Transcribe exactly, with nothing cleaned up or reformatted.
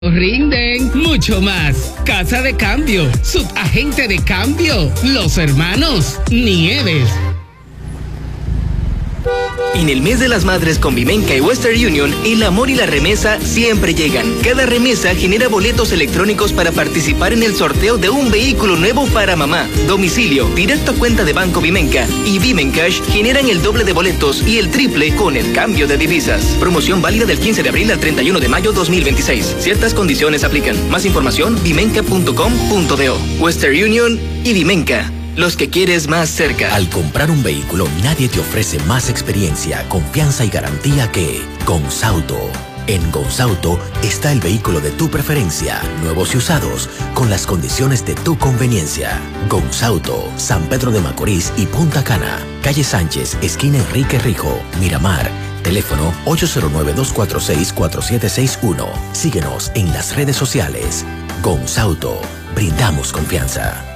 Rinden mucho más. Casa de Cambio, subagente de cambio, Los Hermanos Nieves. En el mes de las madres con Vimenca y Western Union, el amor y la remesa siempre llegan. Cada remesa genera boletos electrónicos para participar en el sorteo de un vehículo nuevo para mamá. Domicilio, directo a cuenta de Banco Vimenca y Vimencash generan el doble de boletos y el triple con el cambio de divisas. Promoción válida del quince de abril al treinta y uno de mayo dos mil veintiséis. Ciertas condiciones aplican. Más información, vimenca punto com punto do. Western Union y Vimenca. Los que quieres más cerca. Al comprar un vehículo, nadie te ofrece más experiencia, confianza y garantía que Gonzauto. En Gonzauto está el vehículo de tu preferencia, nuevos y usados, con las condiciones de tu conveniencia. Gonzauto, San Pedro de Macorís y Punta Cana. Calle Sánchez, esquina Enrique Rijo, Miramar. Teléfono ocho cero nueve, dos cuatro seis, cuatro siete seis uno. Síguenos en las redes sociales. Gonzauto, brindamos confianza.